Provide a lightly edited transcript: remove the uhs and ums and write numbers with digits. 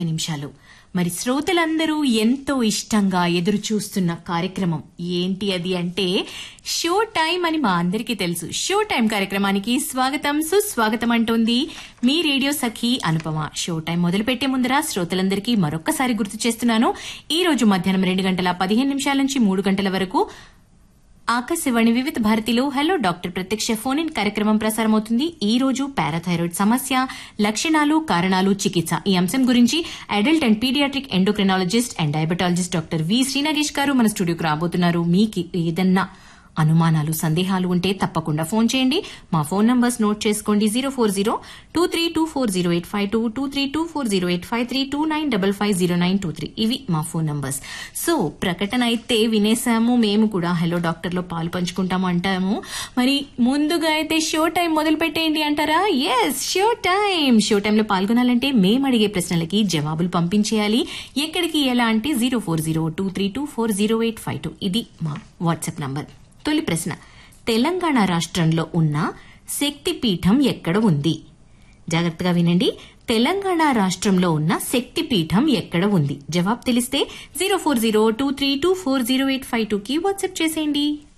నిమిషాలు. మరి శ్రోతలందరూ ఎంతో ఇష్టంగా ఎదురు చూస్తున్న కార్యక్రమం ఏంటి అది అంటే షో టైం అని మా అందరికీ తెలుసు. షో టైం కార్యక్రమానికి స్వాగతం సుస్వాగతం అంటోంది మీ రేడియో సఖి అనుపమ. షో టైం మొదలుపెట్టే ముందర శ్రోతలందరికీ మరొక్కసారి గుర్తు చేస్తున్నాను, ఈ రోజు మధ్యాహ్నం 2:15 నుంచి 3 గంటల వరకు ఆకాశవాణి వివిధ భారతిలో హలో డాక్టర్ ప్రత్యక్ష ఫోన్ ఇన్ కార్యక్రమం ప్రసారమవుతుంది. ఈ రోజు పారాథైరాయిడ్ సమస్య, లక్షణాలు, కారణాలు, చికిత్స ఈ అంశం గురించి adult and paediatric endocrinologist and diabetologist doctor V Srinagesh గారు మన స్టూడియోకి రాబోతున్నారు. మీకు ఏదన్నా అనుమానాలు, సందేహాలు ఉంటే తప్పకుండా ఫోన్ చేయండి. మా ఫోన్ నంబర్స్ నోట్ చేసుకోండి. 040-23240852, 23240853, 29550923 ఇవి మా ఫోన్ నంబర్స్. సో ప్రకటన అయితే వినేశాము, మేము కూడా హలో డాక్టర్ లో పాలు పంచుకుంటాము అంటాము. మరి ముందుగా అయితే షో టైం మొదలు పెట్టేయండి అంటారా? Yes, show time. షో టైంలో పాల్గొనాలంటే మేము అడిగే ప్రశ్నలకి జవాబులు పంపించేయాలి. ఎక్కడికి, ఎలా అంటే 040-23240852 ఇది మా వాట్సాప్ నంబర్. తొలి ప్రశ్న, తెలంగాణ రాష్ట్రంలో ఉన్న శక్తిపీఠం ఎక్కడ ఉంది? జాగ్రత్తగా వినండి. తెలంగాణ రాష్ట్రంలో ఉన్న శక్తిపీఠం ఎక్కడ ఉంది? జవాబు తెలిస్తే 040-23240852కి వాట్సాప్ చేసేయండి.